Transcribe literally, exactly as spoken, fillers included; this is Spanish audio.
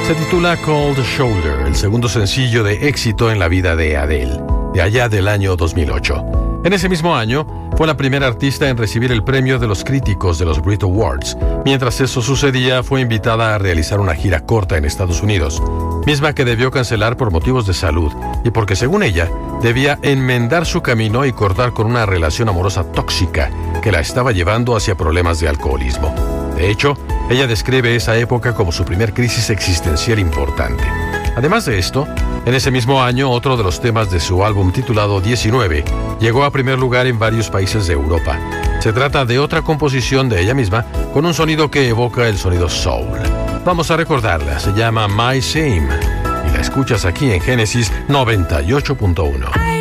Se titula Cold Shoulder, el segundo sencillo de éxito en la vida de Adele, de allá del año dos mil ocho. En ese mismo año, fue la primera artista en recibir el premio de los críticos de los Brit Awards. Mientras eso sucedía, fue invitada a realizar una gira corta en Estados Unidos, misma que debió cancelar por motivos de salud y porque, según ella, debía enmendar su camino y cortar con una relación amorosa tóxica que la estaba llevando hacia problemas de alcoholismo. De hecho, ella describe esa época como su primer crisis existencial importante. Además de esto, en ese mismo año, otro de los temas de su álbum titulado diecinueve llegó a primer lugar en varios países de Europa. Se trata de otra composición de ella misma con un sonido que evoca el sonido soul. Vamos a recordarla, se llama My Same y la escuchas aquí en Génesis noventa y ocho punto uno.